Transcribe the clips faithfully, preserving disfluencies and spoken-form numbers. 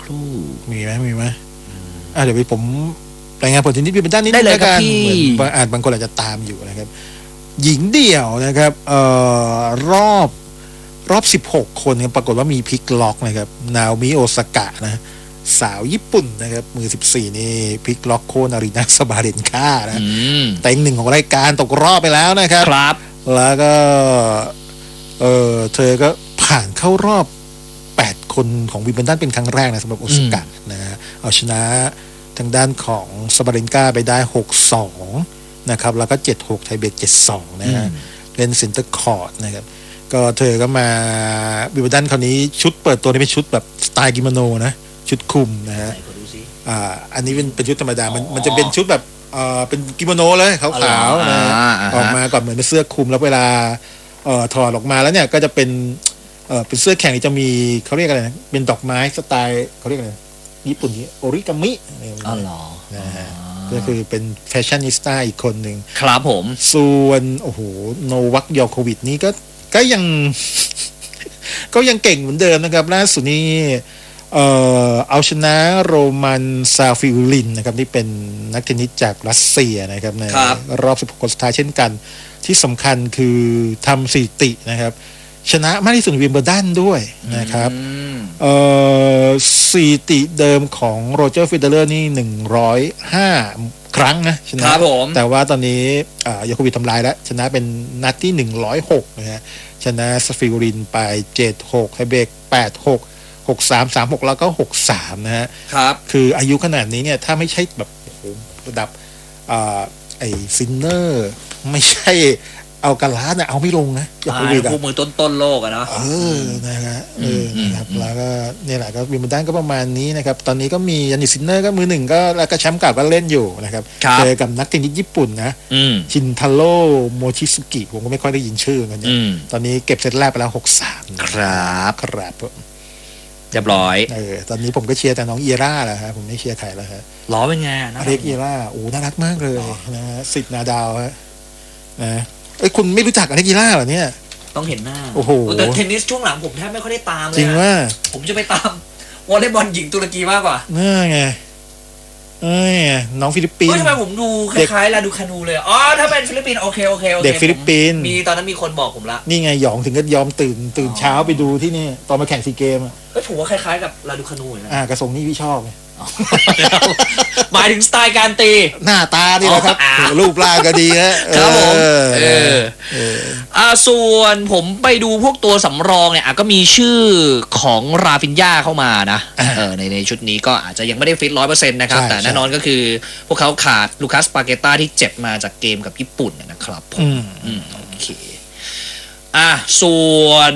รู่มีไหมมีไหมอ่าเดี๋ยวผมรายงานผลทีนี้เป็นด้านนี้ได้เลยครับพี่เหมือนอาจบางคนอาจจะตามอยู่นะครับหญิงเดี่ยวนะครับเอ่อรอบรอบสิบหกคนปรากฏว่ามีพลิกล็อกนะครับนาโอมิโอซากะนะสาวญี่ปุ่นนะครับมือสิบสี่นี่พลิกล็อกโคนารินาซาบาเรนค่านะเต็งหนึ่งของรายการตกรอบไปแล้วนะครับครับแล้วก็เออเธอก็ผ่านเข้ารอบแปดคนของวิมเบิลดันเป็นครั้งแรกนะสำหรับโอซากะนะฮะเอาชนะทางด้านของซาบาเรนกาไปได้ หกสอง นะครับแล้วก็ เจ็ดหก ไทเบรก เจ็ดสอง นะฮะเล่นเซ็นเตอร์คอร์ตนะครับก็เธอก็มาวิมเบิลดันคราวนี้ชุดเปิดตัวนี่เป็นชุดแบบสไตล์กิโมโนนะชุดคลุมนะฮะอ่าอันนี้เป็นเป็นชุดธรรมดามันมันจะเป็นชุดแบบเอ่อเป็นกิโมโนเลยขาวๆนะออกมาก่อนเหมือนเป็นเสื้อคลุมแล้วเวลาเอ่อถอดออกมาแล้วเนี่ยก็จะเป็นเอ่อเป็นเสื้อแข่งที่จะมีเขาเรียกอะไรนะเป็นดอกไม้สไตล์เขาเรียกอะไรญี่ปุ่นนี้โอริกามิอ๋อเหรอนะฮะก็คือเป็นแฟชั่นนิสต้าอีกคนหนึ่งครับผมส่วนโอ้โหโนวัคยอโควิดนี่ก็ก็ยังก็ยังเก่งเหมือนเดิมนะครับล่าสุดนี้เอ่อเอาชนะโรมันซาฟิลินนะครับที่เป็นนักเทนนิสจากรัสเซียนะครับในรอบสิบหกคนสุดท้ายเช่นกันที่สำคัญคือทำสถิตินะครับชนะมากที่สุดในวิมเบิลดันด้วยนะครับเอ่อสถิติเดิมของโรเจอร์เฟเดอร์นี่หนึ่งร้อยห้าครั้งนะชนะแต่ว่าตอนนี้ยาโควิดทำลายแล้วชนะเป็นนัดที่หนึ่งร้อยหกนะฮะชนะซาฟิลินไปเจ็ดหกไฮเบรกแปดหกหกสาม สามหกแล้วก็หกสามนะฮะครับคืออายุขนาดนี้เนี่ยถ้าไม่ใช่แบบโอ้โหระดับอ่าไอ้ซินเนอร์ไม่ใช่เอากาลาสเนี่ยเอาไม่ลงนะอย่าพูดพวกมือต้นต้นโลกอะเนาะเออนะฮะเออนะครับแล้วก็เนี่ยแหละก็วิมเบิลดันก็ประมาณนี้นะครับตอนนี้ก็มียานิซินเนอร์ก็มือหนึ่งก็แล้วก็แชมป์เก่าก็เล่นอยู่นะครับเจอกับนักเทนนิสญี่ปุ่นนะชินทาโร่โมชิสุกิผมก็ไม่ค่อยได้ยินชื่อกันเนี่ยตอนนี้เก็บเซตแรกไปแล้วหกสามครับครับเรียบร้อยเออตอนนี้ผมก็เชียร์แต่น้องเอียร่าแหละครับผมไม่เชียร์ใครแล้วฮะล้อเป็นไงเรียกเอียร่าโอ้น่ารักมากเลยนะฮะสิทธิ์นาดาวฮะนะเอ้ยคุณไม่รู้จักอเล็กกีล่าเหรอเนี่ยต้องเห็นหน้าโอ้โหแต่เทนนิสช่วงหลังผมแทบไม่ค่อยได้ตามเลยจริงว่าผมจะไปตามวอลเลย์บอลหญิงตุรกีมากกว่าน่าไงเอ้ยน้องฟิลิปปินส์ทำไมผมดูคล้ายๆลาดูคานูเลยอ๋อถ้าเป็นฟิลิปปินส์โอเคโอเคโอเคเด็กฟิลิปปินส์มีตอนนั้นมีคนบอกผมละนี่ไงหยองถึงก็ยอมตื่นตื่นเช้าไปดูที่นี่ตอนมาแข่งซีเกมอ่ะเฮ้ยผมว่าคล้ายๆกับลาดูคานูนะอ่ากระทรงนี่พี่ชอบหมายถึงสไตล์การตีหน้าตาดีนะครับรูปร่างก็ดีนะครับผมเอออ่าส่วนผมไปดูพวกตัวสำรองเนี่ยก็มีชื่อของราฟินญ่าเข้ามานะเออในในชุดนี้ก็อาจจะยังไม่ได้ฟิตร้อยเปอร์เซ็นต์นะครับแต่แน่นอนก็คือพวกเขาขาดลูคัสปาเกต้าที่เจ็บมาจากเกมกับญี่ปุ่นนะครับผมอืมโอเคอ่ะส่วน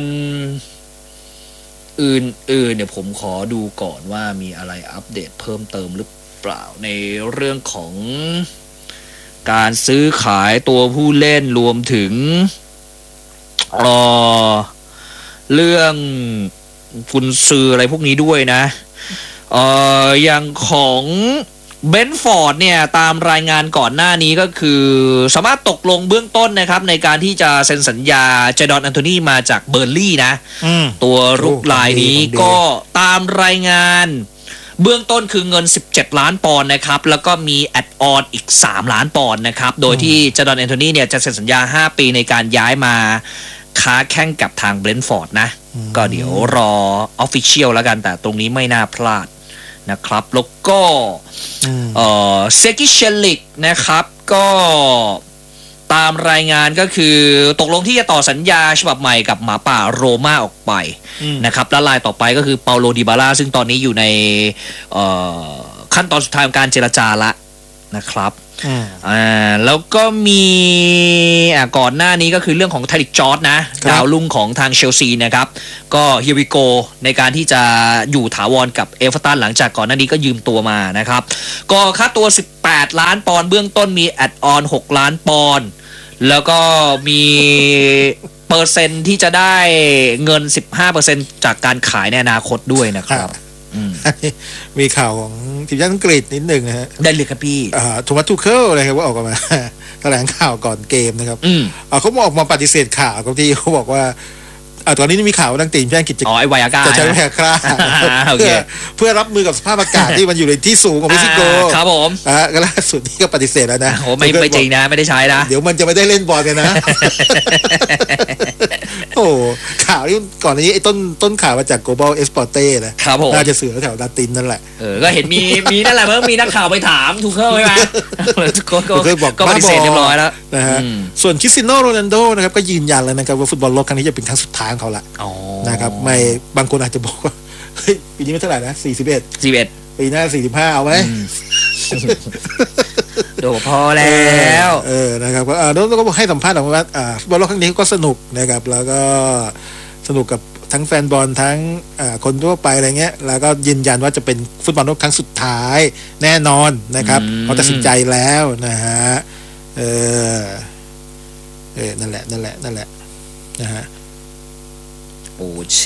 อื่นๆเดี๋ยวผมขอดูก่อนว่ามีอะไรอัปเดตเพิ่มเติมหรือเปล่าในเรื่องของการซื้อขายตัวผู้เล่นรวมถึงเอ่อเรื่องกุนซืออะไรพวกนี้ด้วยนะเอ่ออย่างของเบนฟอร์ดเนี่ยตามรายงานก่อนหน้านี้ก็คือสามารถตกลงเบื้องต้นนะครับในการที่จะเซ็นสัญญาเจดอนอันโทนีมาจากเบอร์ลี่นะตัวรุกรายนี้ก็ตามรายงานเบื้องต้นคือเงินสิบเจ็ดล้านปอนด์นะครับแล้วก็มีแอดออนอีกสามล้านปอนด์นะครับโดยที่เจดอนอันโทนีเนี่ยจะเซ็นสัญญาห้าปีในการย้ายมาค้าแข่งกับทางเบรนท์ฟอร์ดนะก็เดี๋ยวรอออฟฟิเชียลแล้วกันแต่ตรงนี้ไม่น่าพลาดนะครับแล้วก็เอ่อเซกิเชลิกนะครับก็ตามรายงานก็คือตกลงที่จะต่อสัญญาฉบับใหม่กับหมาป่าโรม่าออกไปนะครับและรายต่อไปก็คือเปาโลดิบาล่าซึ่งตอนนี้อยู่ในขั้นตอนสุดท้ายของการเจรจาละนะครับอ่าแล้วก็มีอ่าก่อนหน้านี้ก็คือเรื่องของไทริกจอร์จนะดาวรุ่งของทางเชลซีนะครับก็เฮียวิโกในการที่จะอยู่ถาวรกับเอเวอร์ตันหลังจากก่อนหน้านี้ก็ยืมตัวมานะครับก็ค่าตัวสิบแปดล้านปอนด์เบื้องต้นมีแอดออนหกล้านปอนด์แล้วก็มีเปอร์เซ็นต์ที่จะได้เงิน สิบห้าเปอร์เซ็นต์ จากการขายในอนาคตด้วยนะครับมีข่าวของทีมชาติอังกฤษนิดหนึ่งนะฮะได้เลยครับพี่โทมัส ทูเคิลอะไรครับว่าออกมาแถลงข่าวก่อนเกมนะครับเขาออกมาปฏิเสธข่าวครับที่เขาบอกว่าอ่าตอนนี้มีข่าวว่านักตีมแจ้งกิจอ๋อไอไวอาก้าจะใช้แพร่คลาโอเคเพื่อเพื่อรับมือกับสภาพอากาศที่มันอยู่ในที่สูงของเม็กซิโกอ่าครับผมอ่าก็ล่าสุดนี่ก็ปฏิเสธแล้วนะโอ้ไม่ไม่จริงนะไม่ได้ใช้นะเดี๋ยวมันจะไม่ได้เล่นบอลกันนะ โอ้ข่าวนี้ก่อนอันนี้ไอ้ต้นต้นข่าวมาจาก Global Esporte นะครับผมน่าจะสื่อแถวลาตินนั่นแหละเออก็เห็นมีมีนั่นแหละเพิ่งมีนักข่าวไปถามถูกเข้าไหมวะก็ก็เคยบอกก็ปฏิเสธเรียบร้อยแล้วนะฮะอืมส่วนคริสเตียโนโรนัลโดนะครับก็ยืนยันแล้วนะครับว่าฟุตบอลโลกครั้งนี้จะเป็นครั้งสุดท้ายของเขาละอ๋อนะครับไม่บางคนอาจจะบอกว่าเฮ้ยปีนี้ไม่เท่าไหร่นะสี่สิบเอ็ดสิบเอ็ดปีหน้าสี่สิบห้าเอาไหมโดพอแล้วเออนะครับก็อ่าแล้วก็ให้สัมภาษณ์ออกมาว่าอ่าฟุตบอลโลกครั้งนี้ก็สนุกนะครับแล้วก็สนุกกับทั้งแฟนบอลทั้งอ่าคนทั่วไปอะไรเงี้ยแล้วก็ยืนยันว่าจะเป็นฟุตบอลโลกครั้งสุดท้ายแน่นอนนะครับอืมเขาตัดสินใจแล้วนะฮะเออเออนั่นแหละนั่นแหละนั่นแหละนะฮะโอเช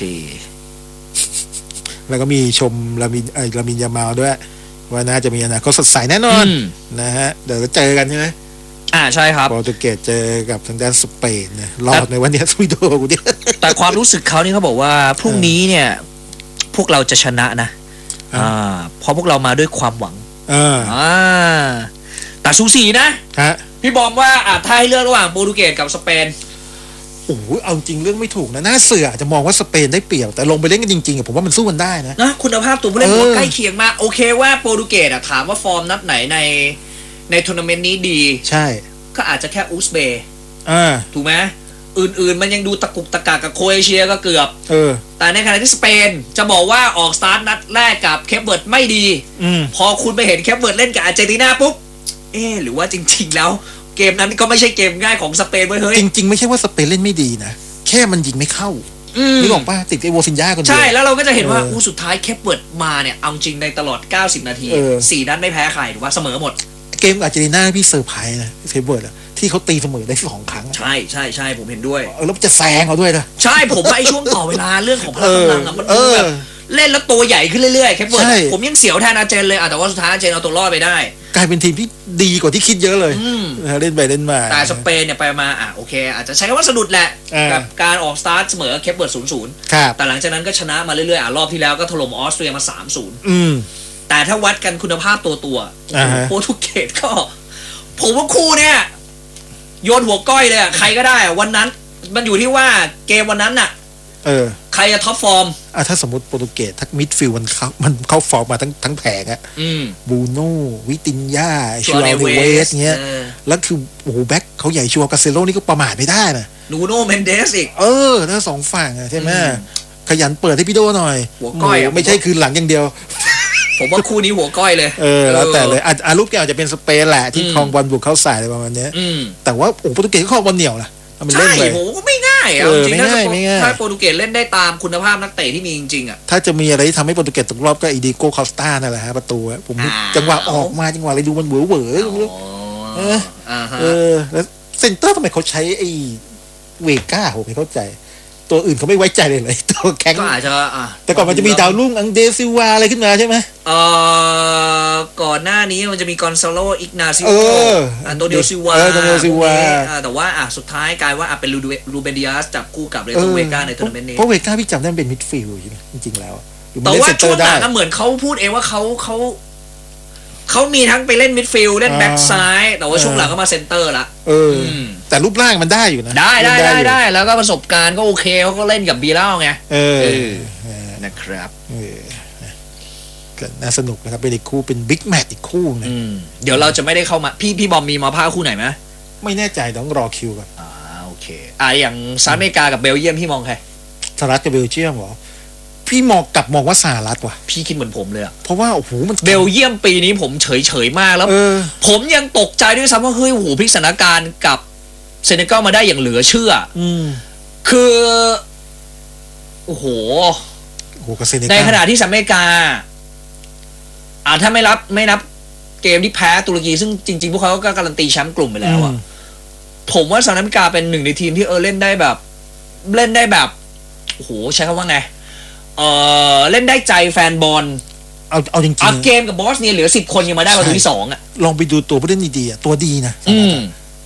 แล้วก็มีชมลามินไอ้ลามินยามาลด้วยว่าน่าจะมีอนาคตสดใสแน่นอนอืมนะฮะเดี๋ยวจะเจอกันใช่ไหมอ่าใช่ครับโปรตุเกสเจอกับทางด้านสเปนเนี่ยรอดในวันเนี้ย สวีโดกูเนี่ยแต่ความรู้สึกเขานี่เขาบอกว่าพรุ่งนี้เนี่ย พวกเราจะชนะนะอ่าอ่าเพราะพวกเรามาด้วยความหวังอ่าอ่าแต่สูสีนะฮะพี่บอมว่าอ่ะถ้าให้เลือกระหว่างโปรตุเกสกับสเปนโอ้โหเอาจริงเรื่องไม่ถูกนะน่าเสืออาจจะมองว่าสเปนได้เปรียบแต่ลงไปเล่นกันจริงๆอะผมว่ามันสู้กันได้นะนะคุณภาพตัวผู้เล่นเออผมว่าใกล้เคียงมากโอเคว่าโปรตุเกสอะถามว่าฟอร์มนัดไหนในในทัวร์นาเมนต์นี้ดีใช่ก็อาจจะแค่อุซเบย์อ่าถูกไหมอื่นๆมันยังดูตะกุกตะกากกับโครเอเชียก็เกือบเออแต่ในขณะที่สเปนจะบอกว่าออกสตาร์ทนัดแรกกับเคปเวิร์ดไม่ดีอืมพอคุณไปเห็นเคปเวิร์ดเล่นกับอาร์เจนตินาปุ๊บเอ๊ะหรือว่าจริงๆแล้ว เกมนั้นก็ไม่ใช่เกมง่ายของสเปนเว้ยเฮ้ยจริง ๆ ไม่ใช่ว่าสเปนเล่นไม่ดีนะแค่มันยิงไม่เข้าอืมนึกออกป่ะติดไอ้โวซินยาคนเดียวใช่แล้วเราก็จะเห็นว่าเอออู้อู้สุดท้ายเคปเวิร์ดมาเนี่ยเอาจริงในตลอดเก้าสิบนาทีเออสี่นัดไม่แพ้ใครหรือว่าเสมอหมดเกมกับอาร์เจนตินาพี่เซอร์ไพรส์นะเทเบิร์ดอะที่เขาตีเสมอได้สองครั้งอะใช่ใช่ใช่ผมเห็นด้วยเออแล้วจะแซงเขาด้วยนะใช่ผมว่าไอ้ช่วงต่อเวลาเรื่องของพละกำลังอะมันเอดูอแบบเล่นแล้วตัวใหญ่ขึ้นเรื่อยๆแคปเวิร์ดใช่ผมยังเสียวแทนอาร์เจนเลยอะแต่ว่าสุดท้ายอาร์เจนเอาตัวรอดไปได้กลายเป็นทีมที่ดีกว่าที่คิดเยอะเลยอืมนะเล่นไปเล่นมาแต่สเปนเนี่ยไปมาอ่ะโอเค อาจจะใช้คำว่าสะดุดแหละเออกับการออกสตาร์ทเสมอเคปเวิร์ดศูนย์ศูนย์ครับแต่หลังจากนั้นก็ชนะมาเรื่อยๆอ่ะรอบที่แล้วก็ถล่มออสเตรียมาสามศูนย์อืมแต่ถ้าวัดกันคุณภาพตัวตัวอ่าฮะโปรตุเกสก็ ผมว่าคู่เนี่ยโยนหัวก้อยเลยอ่ะใครก็ได้อะวันนั้น มันอยู่ที่ว่าเกมวันนั้นน่ะเออใครจะท็อปฟอร์มอ่ะถ้าสมมติโปรตุเกสทักมิดฟิลด์มันเข้ามันเข้าฟอร์มมาทั้งทั้งแผงอะอืมบูโน่วิตินยาชัชูวร์อาเนเนเวเวสสเงี้ยเออแล้วคือโอ้โหแบ็คเขาใหญ่ชัวร์กาเซโลนี่ก็ประมาทไม่ได้นะนูโนเมนเดสอีกเออถ้าสองฝั่งอะใช่ไหมอืมขยันเปิดให้พี่โดหน่อยหัวก้อยอะโโไม่ใช่คืนหลังอย่างเดียวผมว่าคู่นี้หัวก้อยเลยเออแล้วแต่เลยอ่ะอ่ะรูปแกอาจจะเป็นสเปนแหละที่อืมครองบอลบุกเข้าใส่อะไรประมาณเนี้ยอืมแต่ว่าโอ้โหโปรตุเกสก็ครองบอลเหนียวนะทำเป็นใช่เล่นเลยผมก็ไม่ง่ายอ่ะเออจริงๆไม่ถ้าง่ายไม่ง่ายถ้าโปรตุเกสเล่นได้ตามคุณภาพนักเตะที่มีจริงๆอ่ะถ้าจะมีอะไรที่ทำให้โปรตุเกสตกรอบก็อีดิโก้คอสตานั่นแหละฮะประตูอะผมอ้าวจังหวะออกมาจังหวะอะไรดูมันเหวอเหวออ๋อเอออ่าฮะเออแล้วเซนเตอร์ทำไมเขาใช้ไอ้เวก้าผมไม่เข้าใจ ตัวอื่นเขาไม่ไว้ใจเลยเลย ตัวแข็งก็อาจจะอ่ะแต่ก่อนมันจะมีดาวรุ่งอังเดซิวาอะไรขึ้นมาใช่ไหมเอ่อก่อนหน้านี้มันจะมีกอนซาโลอิกนาซิโอเอออันโตเดียซิวาเอออันโตเนียซิวาอ่แต่ว่าอ่ะสุดท้ายกลายว่าอ่ะเป็นลูเดรูเบนดิอาสจับคู่กับเรโตเวกาในทัวร์นาเมนต์นี้เพราะเวก้าพี่จำได้มันเป็นมิดฟิลด์จริงๆแล้วอะหรือมันแต่เล่นว่าเซนเตช่อวงร์หได้ลังอะเหมือนเขาพูดเองว่าเขาเขาเขามีทั้งไปเล่นมิดฟิลด์เล่นแบ็กซ้าย แต่ว่าช่วงหลังก็มาเซนเตอร์ละเออมแต่รูปร่างมันได้อยู่นะได้ได้เล่นได้อยู่ได้แล้วก็ประสบการณ์ก็โอเคเขาก็เล่นกับบีเล่าไงเออเออเออนะครับเออก็น่าสนุกนะครับเป็นอีกคู่เป็นบิ๊กแมตช์อีกคู่นะอืมเดี๋ยวเราจะไม่ได้เข้ามาพี่พี่บอมมีมาพาคู่ไหนไหมไม่แน่ใจต้องรอคิวก่อนอ่าโอเคอ่าอย่างสหรัฐอเมริกากับเบลเยียมพี่มองใครสหรัฐกับเบลเยียมเหรอพี่มองกลับมองว่าสหรัฐว่ะพี่คิดเหมือนผมเลยอะเพราะว่าโอ้โหมันเบลเยียมปีนี้ผมเฉยเฉยๆมากแล้วเออผมยังตกใจด้วยซ้ำว่าเฮ้ยโอ้โหพลิกสถานการณ์กับเซเนกัลมาได้อย่างเหลือเชื่ออืมคือโอ้โหโอ้โหกับเซเนในกัลขณะที่สหรัฐอเมริกาอ่าถ้าไม่รับไม่นับเกมที่แพ้ตุรกีซึ่งจริงๆพวกเขาก็การันตีแชมป์กลุ่มไปแล้วอะผมว่าสหรัฐอเมริกาเป็นหนึ่งในทีมที่เออเล่นได้แบบ เล่นได้แบบโอ้โหใช้คำว่าไงเออเล่นได้ใจแฟนบอลเอาเอาจริงเอาเกมกับบอสเนียเหลือสิบคนยังมาได้ประตูที่สองอ่ะๆลองไปดูตัวผู้เล่นดีๆอะตัวดีนะสหอืรัฐมอะ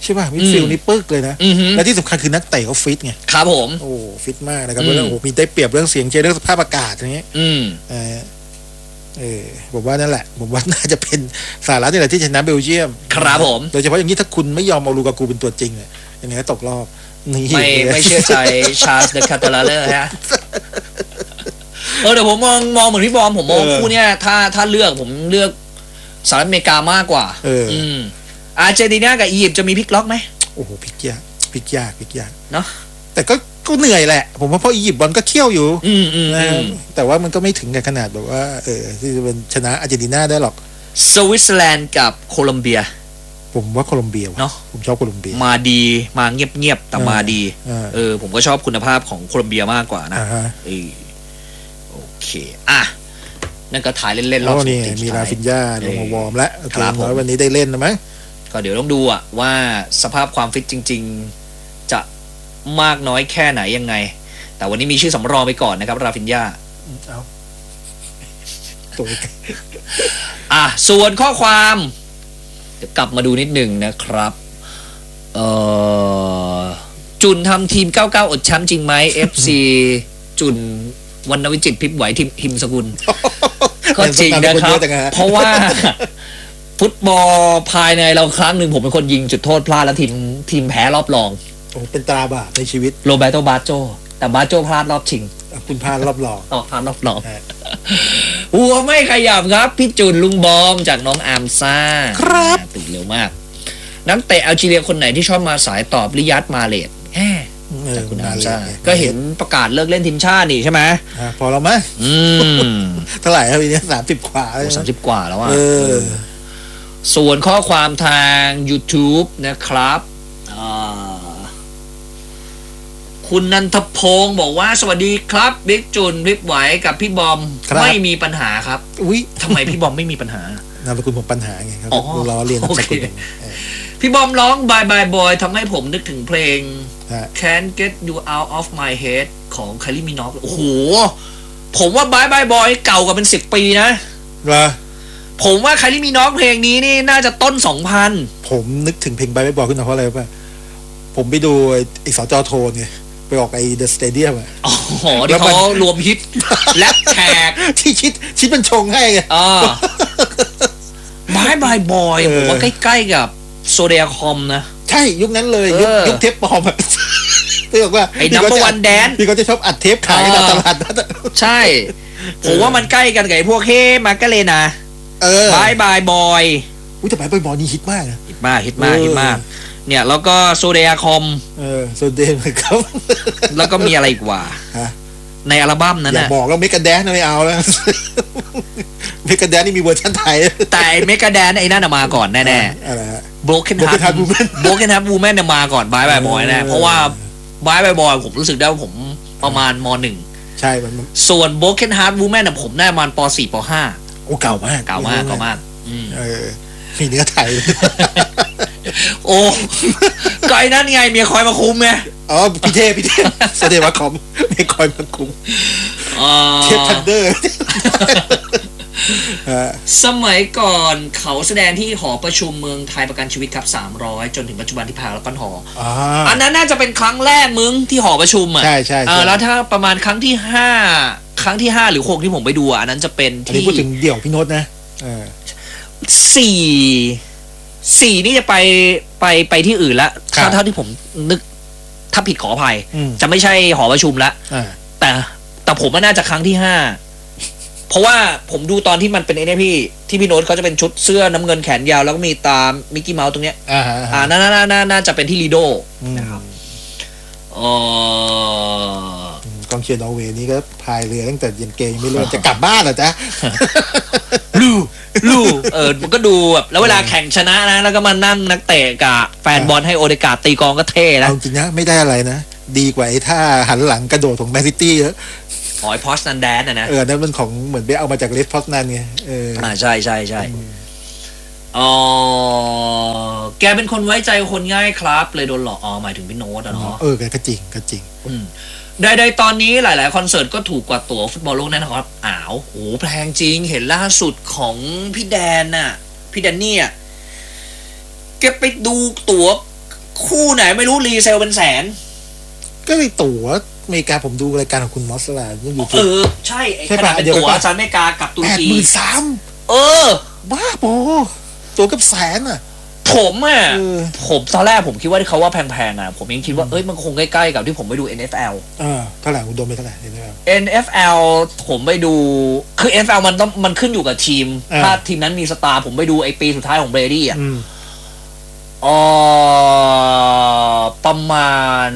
ใช่ป่ะมิดฟิลด์นี่ปึ๊กเลยนะอือฮึและที่สำคัญคือนักเตะเขาฟิตไงครับผมโอ้ฟิตมากนะครับอืมแล้วโอ้มีได้เปรียบเรื่องเสียงเจเรื่องสภาพอากาศอย่างนี้อืมเออเออผมว่านั่นแหละผมว่าน่าจะเป็นสหรัฐนี่แหละที่ชนะเบลเยียมครับผมโดยเฉพาะอย่างนี้ถ้าคุณไม่ยอมเอาลูกากูเป็นตัวจริงเนี่ยยังไงก็ตกรอบนี่ไม่ไม่เชื่อใจชาร์ลส์เดอะคาตาลาเลอร์ฮะเออเดี๋ยวผมมองมองเหมือนพี่บอมผมมองคู่เนี้ยถ้าถ้าเลือกผมเลือกสหรัฐอเมริกามากกว่าเอออืมอาร์เจนตินากับอียิปต์จะมีพลิกล็อกไหมโอ้โหพลิกยากพลิกยากพลิกยากเนาะแต่ก็ก็เหนื่อยแหละ ผมว่าเพราะอียิปต์บอลก็เขี้ยวอยู่อืมอืมนะอืมแต่ว่ามันก็ไม่ถึงกับขนาดแบบว่าเออที่จะเป็นชนะอาร์เจนตินาได้หรอกสวิตเซอร์แลนด์กับโคลอมเบียผมว่าโคลอมเบียว่ะเนาะผมชอบโคลอมเบียมาดีมาเงียบๆแต่มาดีเออเออผมก็ชอบคุณภาพของโคลอมเบียมากกว่านะอ่าฮะเออโอเคอ่ะนั่นก็ถ่ายเล่นๆรอบโอ้สุดนี่ท้ายมีลาฟินญาลงมาวอร์มแล้วครับผมแล้ววันนี้ได้เล่นนะมั้งก็เดี๋ยวต้องดูอะว่าสภาพความฟิตจริง ๆ จะมากน้อยแค่ไหนยังไง แต่วันนี้มีชื่อสำรองไปก่อนนะครับราฟินญาเอาตัวอ่ะส่วนข้อความเดี๋ยวกลับมาดูนิดหนึ่งนะครับเอ่อจุนทำทีมเก้าสิบเก้าอดแชมป์จริงไหม เอฟ ซี จุนวรรณวิจิตรพิบไหวทีมหิมสกุล ก็จริงนะครับ เพราะว่าฟุตบอลภายในเราครั้งหนึ่งผมเป็นคนยิงจุดโทษพลาดแล้วทีมทีมแพ้รอบรองโอ้เป็นตราบาปในชีวิตโรเบโตบาโจแต่บาโจพลาดรอบชิงคุณพลาดรอบรองต่อพลาดรอบรองฮะหัวไม่ขยับครับพี่จุนลุงบอมจากน้องอามซ่าครับตื่นเร็วมาก นักเตะอัลจีเรียคนไหนที่ชอบมาสายตอบริยัตมาเลดแหมเออจากคุณอามเลซ่าย ก็เห็นประกาศเลิกเล่นทีมชาตินี่ใช่ไหมอ่ะพอแล้วมั้ยอืมเท่าไหร่ครับปีนี้สามสิบกว่าแล้วสามสิบกว่าแล้วอ่ะเออส่วนข้อความทาง YouTube นะครับอ่าคุณนันทพงศ์บอกว่าสวัสดีครับบิ๊กจุนบิ๊กไหวกับพี่บอมครับไม่มีปัญหาครับอุ้ยทำไมพี่บอมไม่มีปัญหานามสกุลผมปัญหาไงครับอ๋อล้อเรียนนามสกุลโอเคเออพี่บอมร้อง Bye Bye Boy ทำให้ผมนึกถึงเพลงฮะ Can't Get You Out of My Head ของ Kylie Minogue โอ้โห ผมว่า Bye Bye Boy เก่ากว่าเป็นสิบปีนะเหรอผมว่า Kylie Minogue เพลงนี้นี่น่าจะต้น สองพันผมนึกถึงเพลงใบไม่บอกขึ้นมาเพราะอะไรป่ะผมไปดูไอ้ไอ้สจโทนไงไปออกไอ้เดอะสเตเดียมอะอ๋อที่เขารวมฮิต และแขกที่ชิดชิดมันชงให้ไงอ่า Bye Bye Boy เออผมว่าใกล้ๆกับโซเดียคอมนะใช่ยุคนั้นเลยยุคเออยุคเทปปลอมอะที่บอกว่าไอ้พี่เขา Number จะ One Dance พี่เขาจะชอบอัดเทปขายกันตามตลาดนัดอะใช่ ผมว่ามันใกล้กันกับไอ้พวกเฮ้มาร์กาเลนะเออ Bye Bye Boy อุ้ยแต่ใบใบบอลนี่ฮิตมากนะฮิตมากฮิตมากเออฮิตมาก เนี่ยแล้วก็โซเดียคอมเออโซเดนครับแล้วก็มีอะไรอีกว่าฮะในอัลบั้มนั้นอย่าน่ะบอกแล้วเมกาแดนไม่เอาแล้วเมกาแดนนี่มีเวอร์ชันไทยแต่เมกาแดนไอ้นั่นน่ะมาก่อนแน่อะไรฮะๆ Broken Broken Heart Heart Woman Broken Heart Woman เนี่ยมาก่อน Bye Bye Boy แน่เออเพราะว่า Bye Bye Boy ผมรู้สึกได้ว่าผมประมาณมหนึ่งใช่มันมันส่วน Broken Heart Woman น่ะผมได้ประมาณปสี่ปห้าโอ้เก่ามากเก่ามากเก่ามากอืมเออมีเนื้อไทยโอ้ก็ไอ้นั่นไงเมียคอยมาคุมไงอ๋อพี่เทพพี่เทพแสดงว่าคอมไม่คอยมาคุมอ่าเทพทันเดอร์สมัยก่อนเขาแสดงที่หอประชุมเมืองไทยประกันชีวิตครับสามร้อยจนถึงปัจจุบันที่พารากอนหออ่าอันนั้นน่าจะเป็นครั้งแรกมึงที่หอประชุมอ่ะใช่ใช่ใช่เออแล้วถ้าประมาณครั้งที่ห้าครั้งที่ห้าหรือหกที่ผมไปดูอ่ะอันนั้นจะเป็นอันนี้ที่พูดถึงเดี่ยวพี่โน้ตนะเออสี่สี่นี่จะไปไปไปที่อื่นละครัถ้าบเท่าที่ผมนึกถ้าผิดขออภัยอืมจะไม่ใช่หอประชุมละอ่าแต่แต่ผมว่าน่าจะครั้งที่ห้าเพราะว่าผมดูตอนที่มันเป็นไอ้เนี่ยพี่ที่พี่โน้ตเขาจะเป็นชุดเสื้อน้ำเงินแขนยาวแล้วก็มีตามมิกกี้เมาส์ตรงเนี้ยอ่าอ่าน่าน่าน่าน่าจะเป็นที่ลีโดอืมนะครับเออกองเชียร์นอร์เวย์นี่ก็พายเรือตั้งแต่เย็นเกมยังไม่เริ่มจะกลับบ้านเหรอจ๊ะลูลูเออมันก็ดูแบบแล้วเวลาแข่งชนะนะแล้วก็มานั่งนักเตะกับแฟนบอลให้โอเดกาตีกองก็เท่นะเอาจริงนะไม่ได้อะไรนะ ดีกว่าไอ้ท่าหันหลังกระโดดของแมนซิตี้เยอะหอยพอสนันแดนนะนะเออนั่นมันของเหมือนไปเอามาจากเลสพอสนันไงเอออ่าใช่ใช่ใช่อ๋อแกเป็นคนไว้ใจคนง่ายครับ เลยโดนหลอกอ๋อหมายถึงพี่โน้ตอะเนาะเออก็จริงก็จริงอืมใดๆตอนนี้หลายๆคอนเสิร์ตก็ถูกกว่าตั๋วฟุตบอลโลกแน่นอนครับอ้าวโหแพงจริงเห็นล่าสุดของพี่แดนน่ะ พี่แดนนี่อ่ะแกไปดูตั๋วคู่ไหนไม่รู้รีเซลเป็นแสนก็เลยตั๋วอเมริกาผมดูรายการของคุณมอสลายังอยู่เออใช่ขนาดเป็นตั๋วสหรัฐอเมริกากับตุรกีแปดหมื่นสามเออบ้าบอตัวกับแสนอ่ะผมอ่ะผมตอนแรกผมคิดว่าเขาว่าแพงๆอ่ะผมยังคิดว่าเอ้ยมันคงใกล้ๆกับที่ผมไปดู เอ็น เอฟ แอลเออเท่าไหร่คุณโดนไปเท่าไหร่ เอ็นเอฟ แอล ผมไปดูคือ เอ็น เอฟ แอล มันต้องมันขึ้นอยู่กับทีมถ้าทีมนั้นมีสตาร์ผมไปดูไอปีสุดท้ายของเบรดี้อ่ะอ๋อประมาณ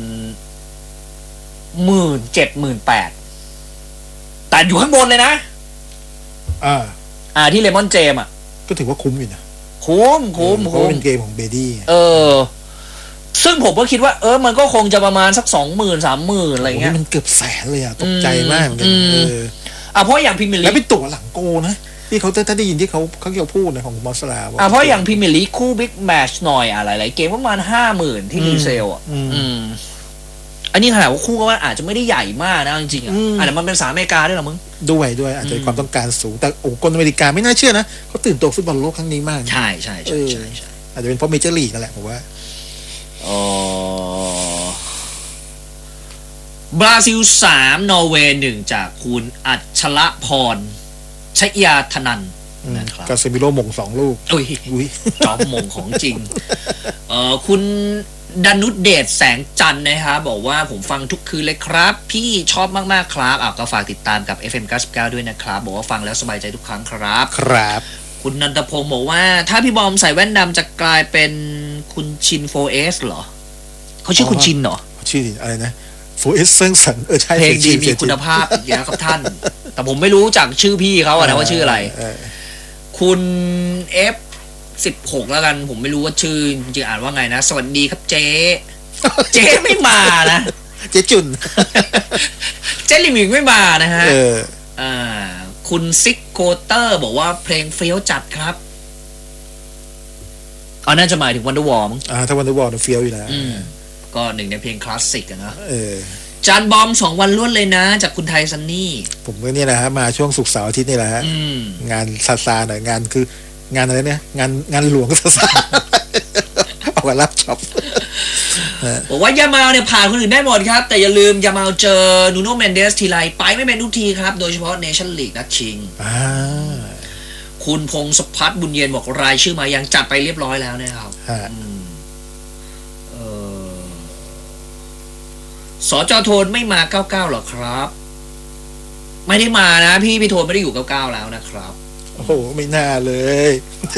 หมื่นเจ็ดหมื่นแปดแต่อยู่ข้างบนเลยนะอ่าอ่าที่เลมอนเจมอ่ะก็ถือว่าคุ้มอยู่นะคุ้มคุ้มคุ้มเป็นเกมของเบดี้เออซึ่งผมก็คิดว่าเออมันก็คงจะประมาณสักสองหมื่นสามหมื่นอะไรเงี้ยมันเกือบแสนเลยอ่ะตกใจมากเลยเอออ่ะเพราะอย่างพรีเมียร์ลีกแล้วเป็นตั๋วหลังโกนะที่เขาถ้าได้ยินที่เขาเขาเกี่ยวพูดนะของมอสลาอ่ะเพราะอย่างพรีเมียร์ลีกคู่บิ๊กแมตช์หน่อยอะไรหลายเกมประมาณห้าหมื่นที่รีเซลอ่ะอืมอันนี้ขนาดว่าคู่ก็ว่าอาจจะไม่ได้ใหญ่มากนะจริงๆอ่ะอาจจะมันเป็นสหรัฐอเมริกาด้วยหรอมึงด้วยด้วยอาจจะมีความต้องการสูงแต่โอ้คนอเมริกาไม่น่าเชื่อนะเขาตื่นตัวฟุตบอลโลกครั้งนี้มากใช่ใช่ใช่ใช่ใช่อาจจะเป็นเพราะเมเจอร์ลีกนั่นแหละผมว่าอ๋อบราซิลสามนอร์เวย์หนึ่งจากคุณอัชรพรชยาธนันนะครับกาเซมิโร่มงสองลูกอุ้ยอุ้ยจอมมงของจริงเอ่อคุณดนุชเดชแสงจันทร์นะครับบอกว่าผมฟังทุกคืนเลยครับพี่ชอบมากๆครับอ่ะก็ฝากติดตามกับ เอฟ เอ็ม เก้าสิบเก้าด้วยนะครับบอกว่าฟังแล้วสบายใจทุกครั้งครับครับคุณนันทพงศ์บอกว่าถ้าพี่บอมใส่แว่นดำจะกลายเป็นคุณชิน โฟร์ เอส เหรอเขาชื่อคุณชินเหรอชื่ออะไรนะ โฟร์ เอส เซิงสันเออใช่เพลงดีมีคุณภาพอีกแล้วครับท่านแต่ผมไม่รู้จักชื่อพี่เขาอะนะว่าชื่ออะไรคุณ เอฟ สิบหกแล้วกันผมไม่รู้ว่าชื่อจริงอ่านว่าไงนะสวัสดีครับเจ๊เจ๊ไม่มานะเจ๊จุนเจ๊ลิมิงไม่มานะฮะอ่าคุณซิกโกเตอร์บอกว่าเพลงเฟี้ยวจัดครับอ๋อน่าจะหมายถึงวันเดอร์วอร์มั้งอ่าถ้าวันเดอร์วอร์เนี่ยเฟี้ยวอยู่แล้วก็หนึ่งในเพลงคลาสสิกอะนะเออจานบอมสองวันล้วนเลยนะจากคุณไทยซันนี่ผมก็เนี่ยแหละฮะมาช่วงศุกร์เสาร์อาทิตย์นี่แหละฮะงานซาซาหน่อยงานคืองานอะไรเนี่ยงานงานหลวงซาซาเอาไว้รับช็อปบอกว่ายามาเนี่ยผ่านคนอื่นได้หมดครับแต่อย่าลืมยามาเจอนูโน่เมนเดสทีไรไปไม่เป็นทุกทีครับโดยเฉพาะเนชั่นลีกนัดชิงคุณพงศพัฒน์บุญเย็นบอกรายชื่อมายังจัดไปเรียบร้อยแล้วนะครับสจโทนไม่มาเก้าสิบเก้าหรอครับไม่ได้มานะพี่พี่โทนไม่ได้อยู่เก้าสิบเก้าแล้วนะครับโอ้โหไม่น่าเลย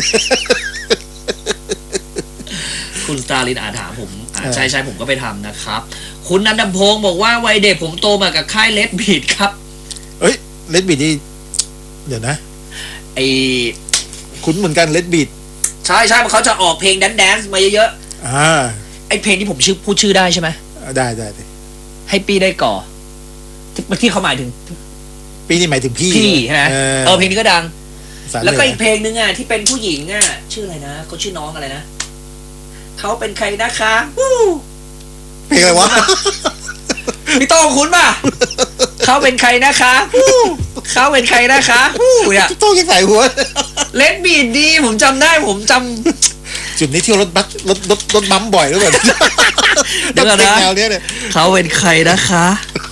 คุณสตาลินอาถามผมใช่ใช่ผมก็ไปทำนะครับคุณนันทพงศ์บอกว่าวัยเด็กผมโตมากับค่ายเลดบีทครับเอ้ยเลดบีทนี่เดี๋ยวนะไอคุณเหมือนกันเลดบีทใช่ใช่เขาจะออกเพลงแดนแดนซ์มาเยอะๆอ่าไอเพลงที่ผมชื่อพูดชื่อได้ใช่ไหมได้ได้ให้ปีได้ก่อที่เขาหมายถึงปีนี่หมายถึงพี่พี่ใช่ไหมเออเพลงนี้ก็ดังแล้วก็อีกเพลงนึงอ่ะที่เป็นผู้หญิงอ่ะชื่ออะไรนะเขาชื่อน้องอะไรนะเขาเป็นใครนะคะเพลงอะไรวะพี่โต้งคุ้นป่ะเขาเป็นใครนะคะเขาเป็นใครนะคะเนี่ยพี่โต้งยังใส่หัวเลดบีดดีผมจำได้ผมจำจุดนี้ที่รถบัสรถรถรถบัมบ่อยหรือเปล่าเดี๋ยวนะเขาเป็นใครนะคะ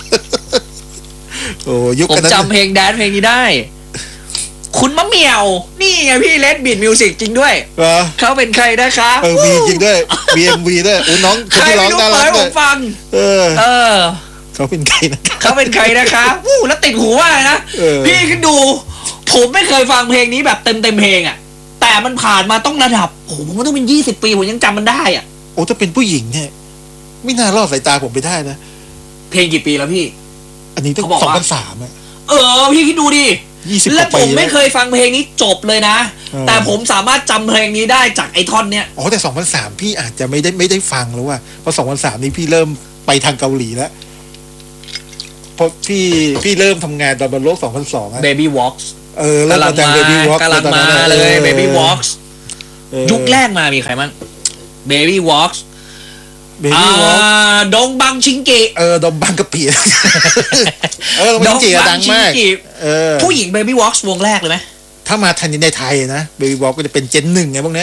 โอ้ยุคผมจำเพลงแดนเพลงนี้ได้คุณมะเหมี่ยวนี่ไงพี่เลดบีดมิวสิกจริงด้วยเขาเป็นใครนะคะเออมีจริงด้วย บี เอ็ม วี ด้วยโอ้น้องคนที่ร้องน่ารักเลยผมฟังเออเออเขาเป็นใครนะเขาเป็นใครนะคะวู้แล้วติดหูว่านะพี่คิดดูผมไม่เคยฟังเพลงนี้แบบเต็มเต็มเพลงอ่ะแต่มันผ่านมาต้องระดับโอ้โหมันต้องเป็นยี่สิบปีผมยังจำมันได้อ่ะโอ้ถ้าเป็นผู้หญิงเนี่ยไม่น่ารอดสายตาผมไปได้นะเพลงกี่ปีแล้วพี่อันนี้ต้องสองพันสามอ่ะเออพี่คิดดูดิแล้วผมไม่เคยฟังเพลงนี้จบเลยนะแต่ผมสามารถจำเพลงนี้ได้จากไอท่อนเนี้ยอ๋อแต่สองพันสามพี่อาจจะไม่ได้ไม่ได้ฟังแล้วว่าเพราะสองพันสามนี้พี่เริ่มไปทางเกาหลีแล้วเพราะพี่พี่เริ่มทำงานตอนบนโลกสองพันสองอ่ะ Baby Walks เออแล้วมาจาก Baby Walks กำลังมาเลย Baby Walks ยุคแรกมามีใครมั่ง Baby Walksอ่าดงบังชิงกิเออดงบังกะปิเออดงบังชิงกิดังมากผู้หญิง Baby Walks วงแรกเลยไหมถ้ามาทันในไทยนะ Baby Walks ก็จะเป็นเจนหนึ่งไงพวกนี้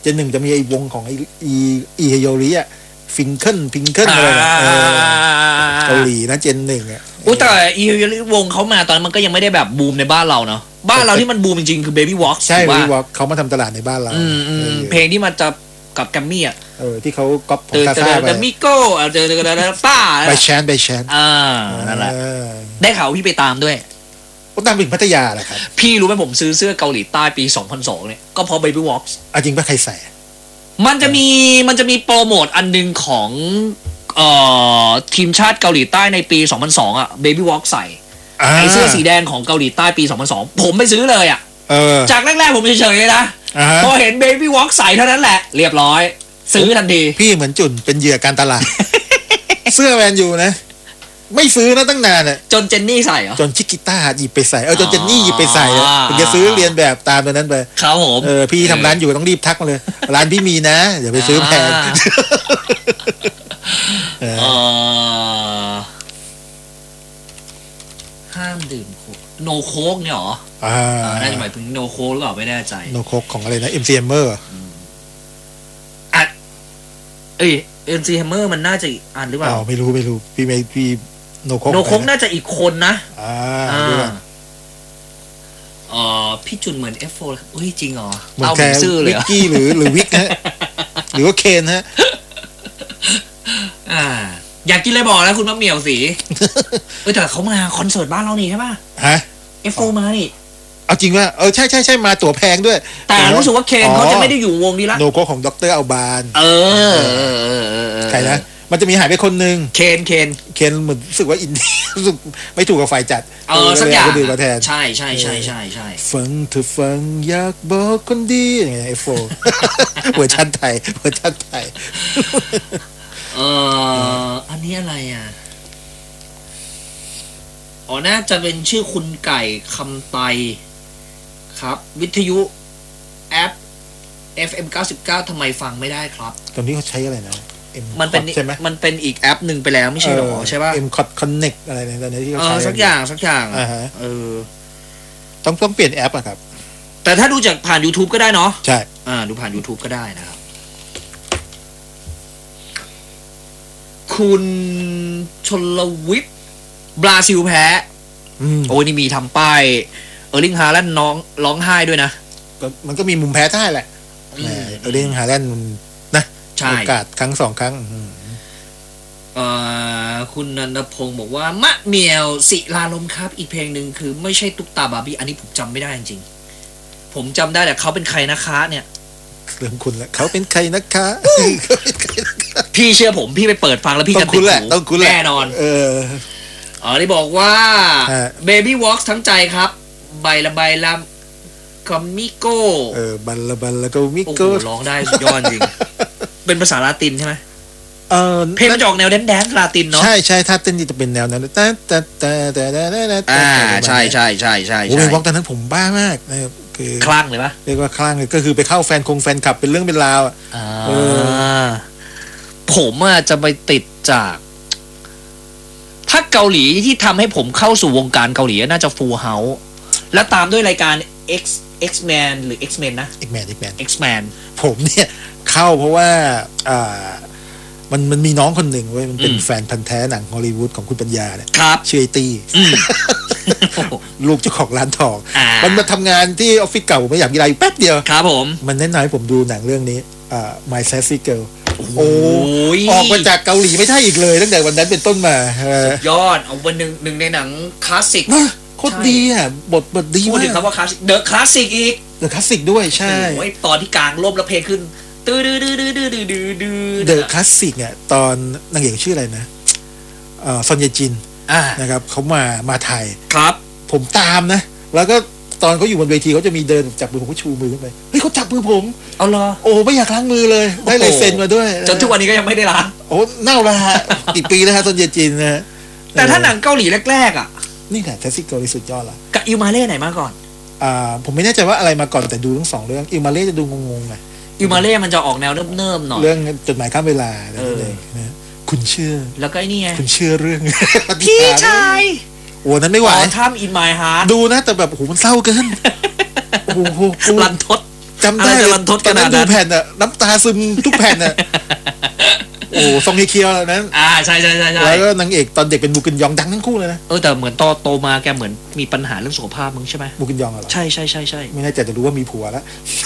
เจนหนึ่งจะมีไอ้วงของไอ้อีอีเฮโยริอะฟิงเกิลฟิงเกิลอะไรนะเออเกาหลีนะเจนหนึ่งอะอุ้ยแต่อีวงเขามาตอนนั้นมันก็ยังไม่ได้แบบบูมในบ้านเราเนาะบ้านเราที่มันบูมจริงๆคือ Baby Walk ใช่ Baby Walk เขามาทำตลาดในบ้านเราเพลงที่มันจะกับแกมมี่อ่ะเออที่เขาก๊อปของซาซ่าไปแต่มิโก้เจอเจอป้าไปแชนไปแชนอ่านั่นแหละได้ข่าวพี่ไปตามด้วยผมตามถึงพัทยาแหละครับพี่รู้ไหมผมซื้อเสื้อเกาหลีใต้ปีสองพันสองเนี่ยก็เพราะ Baby Walk อ่ะจริงป่ะใครใส่มันจะมีมันจะมีโปรโมทอันนึงของเอ่อทีมชาติเกาหลีใต้ในปีสองพันสองอ่ะ Baby Walk ใส่ไอเสื้อสีแดงของเกาหลีใต้ปีสองพันสองผมไปซื้อเลยอ่ะจากแรกๆผมเฉยๆเลยนะพอเห็น Baby Walk ใส่เท่านั้นแหละเรียบร้อยซื้อทันทีพี่เหมือนจุนเป็นเหยื่อการตลาด เสื้อแมนยูนะไม่ซื้อนะตั้งนานอ่ะจนเจนนี่ใส่เหรอจนชิกิต้าหยิบไปใส่เออจนเจนนี่หยิบไปใส่ถึงจะซื้อเรียนแบบตามตัวนั้นไปครับผมเออพี่ทำร้านอยู่ต้องรีบทักมาเลยร้านพี่มีนะอย่าไปซื้อแพงห้ามดื่มโนโคกเนี่ยหรออ่าน่าจะหมายถึงโนโคกหรือเปล่าไม่แน่ใจโนโคกของอะไรนะ เอ็ม ซี Hammer อ่ะเอ้ย เอ็ม ซี Hammer มันน่าจะอ่านหรือเปล่าอ๋อไม่รู้ไม่รู้พี่ไม่พี่โนโคกโนโคกน่าจะอีกคนนะอ่าเอ่อพี่จุนเหมือน เอฟ โฟร์ เฮ้ยจริงเหรอเอาเป็นซื่อเลยวิกกี้หรือหรือวิกฮะหรือว่าเคนฮะอ่าอยากกินอะไรบอกแล้วคุณมะเหมี่ยวสีเออแต่เขามาคอนเสิร์ตบ้านเรานี่ใช่ป่ะฮะเอฟ โฟร์ มานี่เอาจริงว่าเออใช่ใช่ใช่มาตั๋วแพงด้วยแต่รู้สึกว่าเคนเขาจะไม่ได้อยู่วงนี้ละโนโก้ของด็อกเตอร์อัลบานเออใครนะมันจะมีหายไปคนนึงเคนเคนเคนเหมือนรู้สึกว่าอินดี้รู้สึกไม่ถูกกับฝ่ายจัดเออสักอย่างดื่มมาแทนใช่ใช่ใช่ใช่ใช่ฟังเธอฟังอยากบอกคนดีอย่างเงี้ยไอโฟเวอร์ชันไทยเวอร์ชันไทยเอออันนี้อะไรอ่ะอ๋อน่าจะเป็นชื่อคุณไก่คำไตครับวิทยุแอป เอฟ เอ็ม เก้าสิบเก้าทำไมฟังไม่ได้ครับตอนนี้เขาใช้อะไรนะมันเป็นใช่ไหมมันเป็นอีกแอปหนึ่งไปแล้วไม่ใช่หรอใช่ป่ะเอ็ม Connect อะไรในตอนนี้ที่เขาใช้สักอย่างสักอย่างเออต้องต้องเปลี่ยนแอปอะครับแต่ถ้าดูจากผ่าน YouTube ก็ได้เนาะใช่อ่าดูผ่าน YouTube ก็ได้นะครับคุณชลวิทย์บราซิลแพ้โอ้ยนี่มีทำป้ายเออร์ลิงฮาแลนด์น้องร้องไห้ด้วยนะมันก็มีมุมแพ้ได้แหละเออร์ลิงฮาแลนด์นะโอกาสครั้งสองครั้งคุณนันทพงศ์บอกว่ามะเมียวศิลาลมครับอีกเพลงหนึ่งคือไม่ใช่ตุ๊กตาบาร์บี้อันนี้ผมจำไม่ได้จริงๆผมจำได้แต่เขาเป็นใครนะคะเนี่ยเรื่องคุณแหละเขาเป็นใครนะคะพี่เชื่อผมพี่ไปเปิดฟังแล้วพี่จะติดหูแน่นอนเอออ๋อที่บอกว่า Baby Walks ทั้งใจครับใบละใบละคอมิโก้เออบัลละบัลละคอมิโก้ร้องได้สุดยอดจริงเป็นภาษาลาตินใช่ไหมเออเพลงมันจะออกแนวแดนแดนลาตินเนาะใช่ใช่ถ้าเต้นจะเป็นแนวนั้นแต่แต่แต่แต่แต่อ่าใช่ใช่ใช่ใช่โอ้ยวอล์กตอนนั้นผมบ้ามากนะครับคือคลั่งเลยปะเรียกว่าคลั่งเลยก็คือไปเข้าแฟนคงแฟนคลับเป็นเรื่องเป็นราวอ่าผมอ่ะจะไปติดจากถ้าเกาหลีที่ทำให้ผมเข้าสู่วงการเกาหลีน่าจะ Full House แล้วตามด้วยรายการ X X-Men หรือ X-Men นะ X-Men X-Men X-Men ผมเนี่ยเข้าเพราะว่าอ่ามันมันมีน้องคนหนึ่งเว้ยมันเป็นแฟนพันธ์แท้หนังฮอลลีวูดของคุณปัญญาเนี่ยชื่อไอตี้ลูกเจ้าของร้านทองมันมาทำงานที่ออฟฟิศเก่าไม่อยากมีอะไรแป๊บเดียวครับผมมันแนะนำให้ผมดูหนังเรื่องนี้อ่า My Sassy Girl โอ้ออกมาจากเกาหลีไม่ใช่อีกเลยตั้งแต่วันนั้นเป็นต้นมาสุดยอดเอาวันหนึ่งหนึ่งในหนังคลาสสิกโคตรดีอ่ะบทบทดีมากพูดถึงคำว่าคลาสสิกเดอะคลาสสิกอีกเดอะคลาสสิกด้วยใช่โอ้ยตอนที่กลางร่มแล้วเพลงขึ้นดื้อดื้อดื้อดื้อดื้อดื้อดื้อดื้อเดอะคลาสสิกอ่ะตอนนางเอกชื่ออะไรนะเอ่อซอนเยจินนะครับเขามามาไทยครับผมตามนะแล้วก็ตอนเขาอยู่บนเวทีเขาจะมีเดินจับมือผมก็ชูมือขึ้นไปเฮ้ยเขาจับมือผมเอาเหรอโอ้ไม่อยากล้างมือเลยได้ลายเซ็นมาด้วยจนทุกวันนี้ก็ยังไม่ได้ล้างโอ้เน่าแล้วฮะกี่ปีแล้วฮะซอนเยจินนะแต่ถ้าหนังเกาหลีแรกๆอ่ะนี่แหละแทสซิเกาหลีสุดยอดละกับอิวมาเล่ไหนมาก่อนอ่าผมไม่แน่ใจว่าอะไรมาก่อนแต่ดูทั้งสองเรื่องอิวมาเล่จะดูงงๆไงอิวมาเล่มันจะออกแนวเนิ่มๆหน่อยเรื่องจดหมายข้ามเวลาอะไรนั่นเองนะคุณเชื่อแล้วก็ไอ้นี่ไงคุณเชื่อเรื่องพี่ชายโอ้นั้นไม่ไหวท่ามอินไมฮาร์ดดูนะแต่แบบโอ้โหมันเศร้าเกินโอ้โหรันทดจำอะได้ไรจะรันทดตอนนั้นขนาดดูนั้นแผ่นอะน้ำตาซึมทุกแผ่นอะโอ้ซองเฮเคียวนั้นอ่าใช่ใช่ใช่ใช่แล้วก็นางเอกตอนเด็กเป็นมูกินยองดังทั้งคู่เลยนะเออแต่เหมือนโตโตมาแกเหมือนมีปัญหาเรื่องสุขภาพมึงใช่ไหมมูกินยองอะเหรอใช่ใช่ใช่ใช่ไม่แน่ใจแต่รู้ว่ามีผัวแล้ว